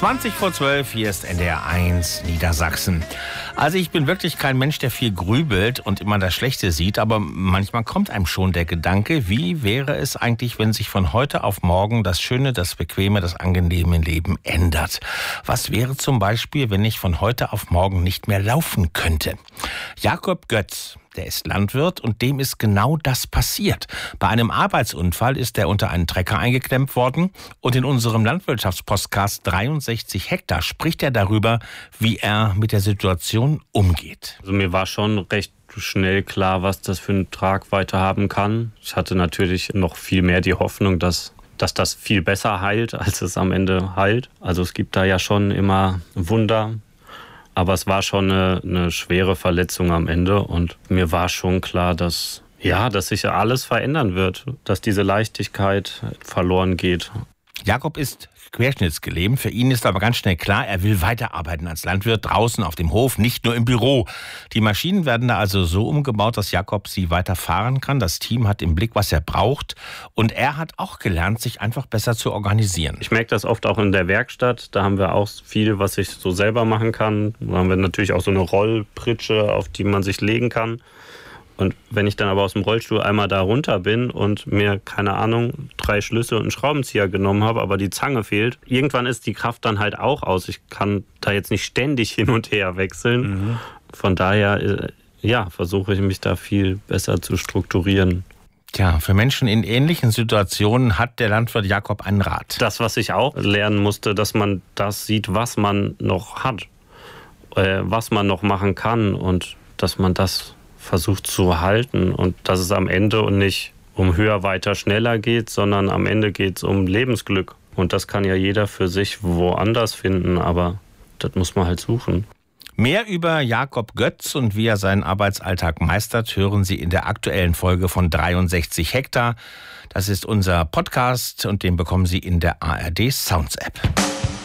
11:20, hier ist NDR 1 Niedersachsen. Also ich bin wirklich kein Mensch, der viel grübelt und immer das Schlechte sieht, aber manchmal kommt einem schon der Gedanke, wie wäre es eigentlich, wenn sich von heute auf morgen das schöne, das bequeme, das angenehme Leben ändert? Was wäre zum Beispiel, wenn ich von heute auf morgen nicht mehr laufen könnte? Jakob Götz, der ist Landwirt und dem ist genau das passiert. Bei einem Arbeitsunfall ist er unter einen Trecker eingeklemmt worden und in unserem Landwirtschaftspodcast 63 Hektar spricht er darüber, wie er mit der Situation umgeht. Also mir war schon recht schnell klar, was das für eine Tragweite haben kann. Ich hatte natürlich noch viel mehr die Hoffnung, dass das viel besser heilt, als es am Ende heilt. Also es gibt da ja schon immer Wunder. Aber es war schon eine schwere Verletzung am Ende und mir war schon klar, dass sich alles verändern wird, dass diese Leichtigkeit verloren geht. Jakob ist querschnittsgelähmt. Für ihn ist aber ganz schnell klar, er will weiterarbeiten als Landwirt draußen auf dem Hof, nicht nur im Büro. Die Maschinen werden da also so umgebaut, dass Jakob sie weiterfahren kann. Das Team hat im Blick, was er braucht. Und er hat auch gelernt, sich einfach besser zu organisieren. Ich merke das oft auch in der Werkstatt. Da haben wir auch viel, was ich so selber machen kann. Da haben wir natürlich auch so eine Rollpritsche, auf die man sich legen kann. Und wenn ich dann aber aus dem Rollstuhl einmal da runter bin und mir, 3 Schlüssel und einen Schraubenzieher genommen habe, aber die Zange fehlt, irgendwann ist die Kraft dann halt auch aus. Ich kann da jetzt nicht ständig hin und her wechseln. Von daher, versuche ich mich da viel besser zu strukturieren. Tja, für Menschen in ähnlichen Situationen hat der Landwirt Jakob einen Rat. Das, was ich auch lernen musste, dass man das sieht, was man noch hat, was man noch machen kann und dass man das versucht zu halten und dass es am Ende und nicht um höher, weiter, schneller geht, sondern am Ende geht es um Lebensglück. Und das kann ja jeder für sich woanders finden, aber das muss man halt suchen. Mehr über Jakob Götz und wie er seinen Arbeitsalltag meistert, hören Sie in der aktuellen Folge von 63 Hektar. Das ist unser Podcast und den bekommen Sie in der ARD Sounds App.